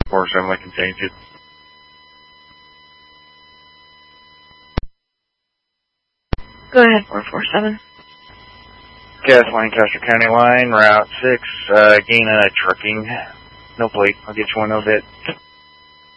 47, I can change it. Go ahead, 447. Gas Lancaster County line, Route 6, Gaina Trucking. No plate. I'll get you one in a bit.